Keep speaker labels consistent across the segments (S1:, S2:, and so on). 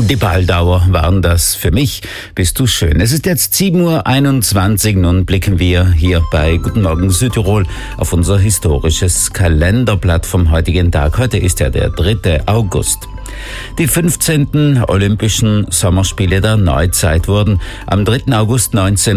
S1: Die Baldauer waren das für mich. Bist du schön. Es ist jetzt 7:21 Uhr. Nun blicken wir hier bei Guten Morgen Südtirol auf unser historisches Kalenderblatt vom heutigen Tag. Heute ist ja der 3. August. Die 15. Olympischen Sommerspiele der Neuzeit wurden am 3. August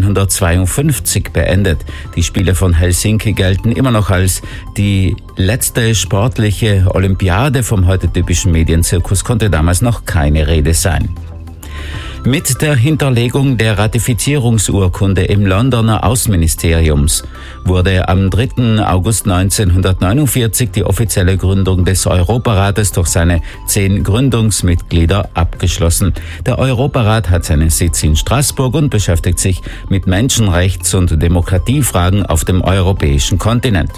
S1: 1952 beendet. Die Spiele von Helsinki gelten immer noch als die letzte sportliche Olympiade. Vom heute typischen Medienzirkus konnte damals noch keine Rede sein. Mit der Hinterlegung der Ratifizierungsurkunde im Londoner Außenministeriums wurde am 3. August 1949 die offizielle Gründung des Europarates durch seine 10 Gründungsmitglieder abgeschlossen. Der Europarat hat seinen Sitz in Straßburg und beschäftigt sich mit Menschenrechts- und Demokratiefragen auf dem europäischen Kontinent.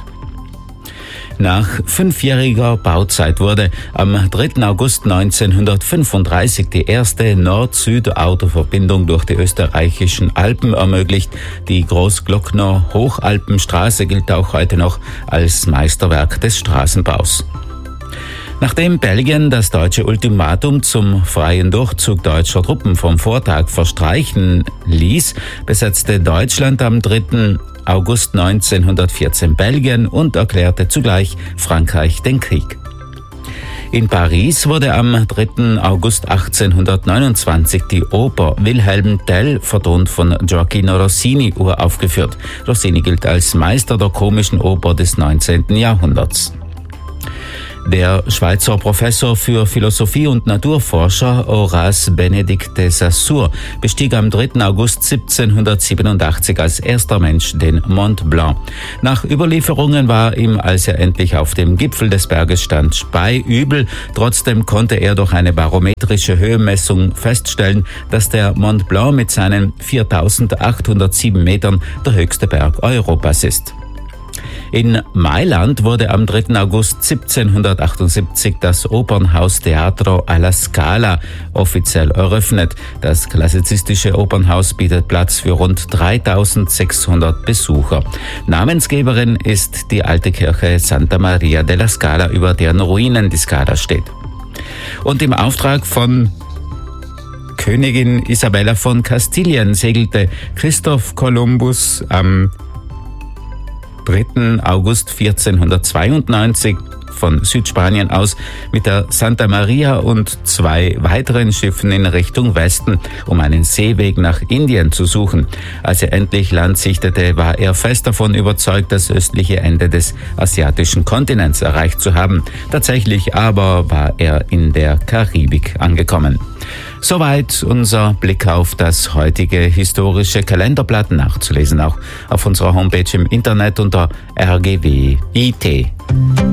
S1: Nach 5-jähriger Bauzeit wurde am 3. August 1935 die erste Nord-Süd-Autoverbindung durch die österreichischen Alpen ermöglicht. Die Großglockner Hochalpenstraße gilt auch heute noch als Meisterwerk des Straßenbaus. Nachdem Belgien das deutsche Ultimatum zum freien Durchzug deutscher Truppen vom Vortag verstreichen ließ, besetzte Deutschland am 3. August 1914 Belgien und erklärte zugleich Frankreich den Krieg. In Paris wurde am 3. August 1829 die Oper Wilhelm Tell, vertont von Gioacchino Rossini, uraufgeführt. Rossini gilt als Meister der komischen Oper des 19. Jahrhunderts. Der Schweizer Professor für Philosophie und Naturforscher Horace Benedict de Saussure bestieg am 3. August 1787 als erster Mensch den Mont Blanc. Nach Überlieferungen war ihm, als er endlich auf dem Gipfel des Berges stand, speiübel. Trotzdem konnte er durch eine barometrische Höhenmessung feststellen, dass der Mont Blanc mit seinen 4.807 Metern der höchste Berg Europas ist. In Mailand wurde am 3. August 1778 das Opernhaus Teatro alla Scala offiziell eröffnet. Das klassizistische Opernhaus bietet Platz für rund 3.600 Besucher. Namensgeberin ist die alte Kirche Santa Maria della Scala, über deren Ruinen die Scala steht. Und im Auftrag von Königin Isabella von Kastilien segelte Christoph Kolumbus am 3. August 1492 von Südspanien aus mit der Santa Maria und 2 weiteren Schiffen in Richtung Westen, um einen Seeweg nach Indien zu suchen. Als er endlich Land sichtete, war er fest davon überzeugt, das östliche Ende des asiatischen Kontinents erreicht zu haben. Tatsächlich aber war er in der Karibik angekommen. Soweit unser Blick auf das heutige historische Kalenderblatt, nachzulesen auch auf unserer Homepage im Internet unter rgw.it.